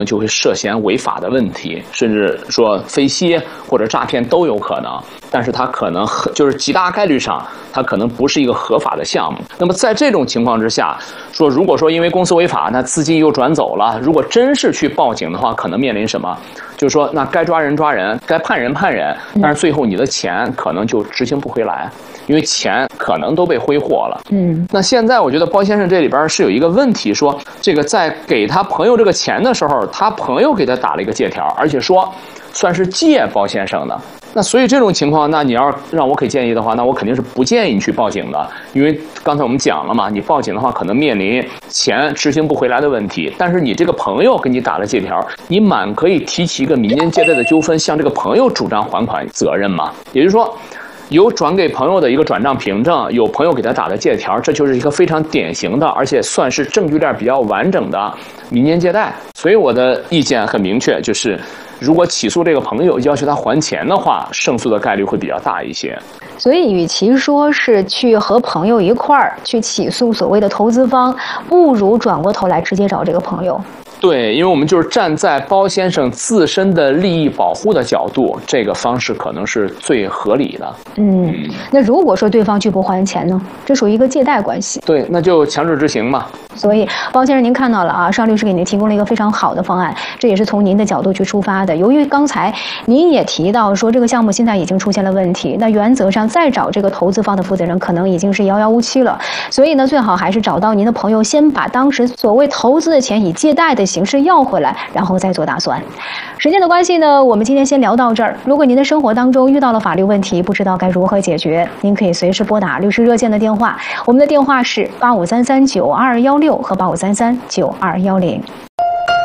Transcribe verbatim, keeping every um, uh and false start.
就会涉嫌违法的问题，甚至说非息或者诈骗都有可能。但是它可能就是极大概率上，它可能不是一个合法的项目。那么在这种情况之下，说如果说因为公司违法，那资金又转走了，如果真是去报警的话，可能面临什么？就是说，那该抓人抓人，该判人判人，但是最后你的钱可能就执行不回来，因为钱可能都被挥霍了。嗯，那现在我觉得包先生这里边是有一个问题，说这个在给他朋友这个钱的时候，他朋友给他打了一个借条，而且说算是借包先生的。那所以这种情况，那你要让我给建议的话，那我肯定是不建议你去报警的，因为刚才我们讲了嘛，你报警的话可能面临钱执行不回来的问题。但是你这个朋友给你打了借条，你满可以提起一个民间借贷的纠纷，向这个朋友主张还款责任嘛。也就是说，有转给朋友的一个转账凭证，有朋友给他打的借条，这就是一个非常典型的，而且算是证据链比较完整的民间借贷。所以我的意见很明确，就是如果起诉这个朋友要求他还钱的话，胜诉的概率会比较大一些。 所以与其说是去和朋友一块儿去起诉所谓的投资方，不如转过头来直接找这个朋友。 对，因为我们就是站在包先生自身的利益保护的角度，这个方式可能是最合理的。 嗯，那如果说对方拒不还钱呢？这属于一个借贷关系。 对，那就强制执行嘛。 所以包先生您看到了啊，邵律师给您提供了一个非常好的方案，这也是从您的角度去出发的。由于刚才您也提到说这个项目现在已经出现了问题，那原则上再找这个投资方的负责人可能已经是遥遥无期了，所以呢最好还是找到您的朋友，先把当时所谓投资的钱以借贷的形式要回来，然后再做打算。时间的关系呢，我们今天先聊到这儿。如果您的生活当中遇到了法律问题，不知道该如何解决，您可以随时拨打律师热线的电话，我们的电话是八五三三九二幺六和八五三三九二幺零。